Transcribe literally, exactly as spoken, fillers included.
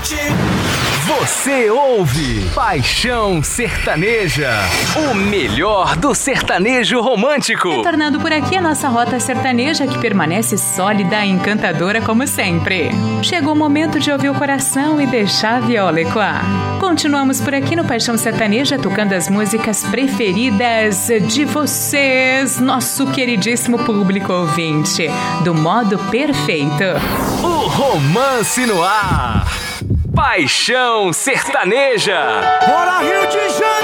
Você ouve Paixão Sertaneja, o melhor do sertanejo romântico. Retornando por aqui a nossa rota sertaneja que permanece sólida e encantadora como sempre. Chegou o momento de ouvir o coração e deixar a viola ecoar. Continuamos por aqui no Paixão Sertaneja tocando as músicas preferidas de vocês, nosso queridíssimo público ouvinte, do modo perfeito. O romance no ar. Paixão Sertaneja. Bora, Rio de Janeiro!